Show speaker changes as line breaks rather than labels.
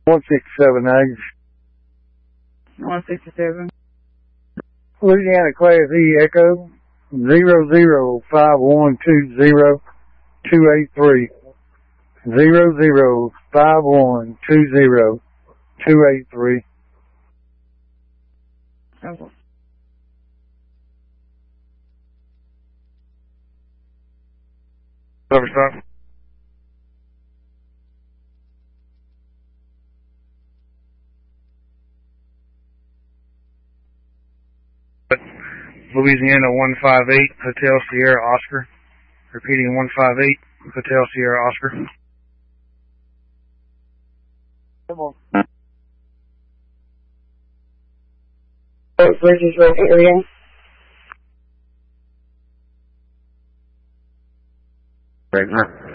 1678.
167.
Louisiana Class E Echo 005120-283. 005120-283.
Okay.
Over, stop. Louisiana 158, Hotel Sierra Oscar. Repeating 158, Hotel Sierra Oscar.
Come on.
Bridges Road area.
Right now.